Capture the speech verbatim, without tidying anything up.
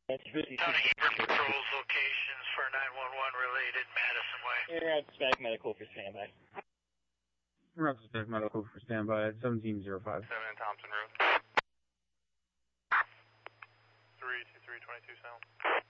That's fifty-six. County Patrols locations for nine one one related Madison Way. Air out spec medical for standby. We're up to spec medical for standby at seventeen oh five. seven Thompson Road. three two three twenty-two sound.